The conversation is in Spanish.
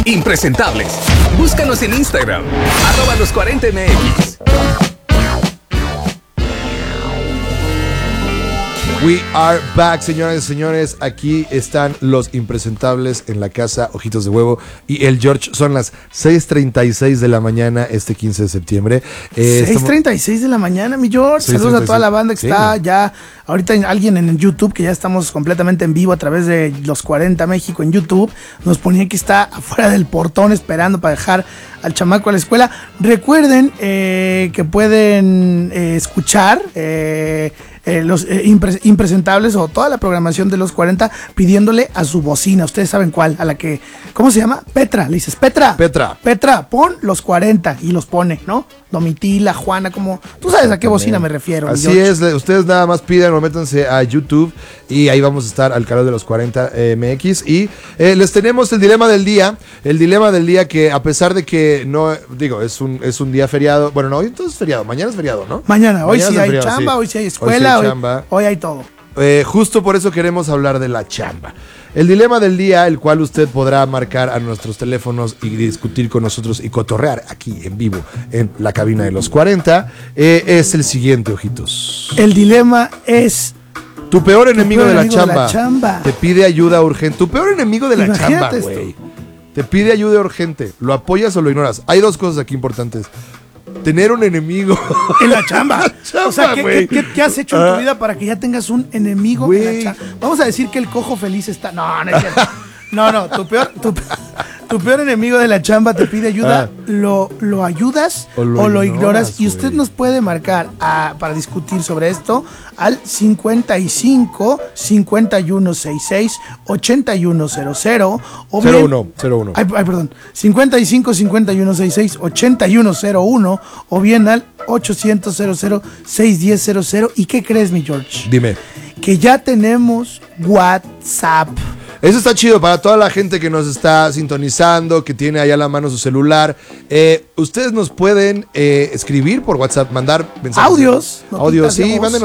Impresentables. Búscanos en Instagram, @los40mx. We are back, señoras y señores. Aquí están los impresentables en la casa Ojitos de Huevo y el George. Son las 6:36 de la mañana este 15 de septiembre. 6:36 de la mañana, mi George. Saludos a toda la banda que está ya. Ahorita alguien en YouTube, que ya estamos completamente en vivo a través de Los 40 México en YouTube, nos ponía que está afuera del portón esperando para dejar al chamaco a la escuela. Recuerden que pueden escuchar los impresentables o toda la programación de Los 40 pidiéndole a su bocina. Ustedes saben cuál, a la que, ¿cómo se llama? Petra. Le dices, Petra, pon Los 40 y los pone, ¿no? Domitila, Juana, como tú sabes a qué bocina me refiero. Así es, ustedes nada más pidan o métanse a YouTube y ahí vamos a estar al canal de Los 40 MX y les tenemos el dilema del día. El dilema del día que a pesar de que no, digo, es un día feriado, bueno, no, hoy entonces es feriado, mañana es feriado, ¿no? Mañana sí hay feriado, chamba, sí. hoy sí hay escuela, hoy hay todo. Justo por eso queremos hablar de la chamba. El dilema del día, el cual usted podrá marcar a nuestros teléfonos y discutir con nosotros y cotorrear aquí en vivo en la cabina de Los 40, es el siguiente, ojitos. El dilema es... Tu peor enemigo de la chamba te pide ayuda urgente. Tu peor enemigo de la chamba, güey. Te pide ayuda urgente. ¿Lo apoyas o lo ignoras? Hay dos cosas aquí importantes. Tener un enemigo en la chamba. O sea, ¿qué has hecho en tu vida para que ya tengas un enemigo en la chamba? Vamos a decir que el cojo feliz está... No es cierto. No, tu peor enemigo de la chamba te pide ayuda, lo ayudas o lo ignoras. Y usted nos puede marcar para discutir sobre esto al 55 5166 8100 o bien 01. Ay, perdón. 55 5166 8101 o bien al 800 610 ¿Y qué crees, mi George? Dime. Que ya tenemos WhatsApp. Eso está chido para toda la gente que nos está sintonizando, que tiene allá a la mano su celular. Ustedes nos pueden escribir por WhatsApp, mandar mensajes. Audios. Sí, mándenos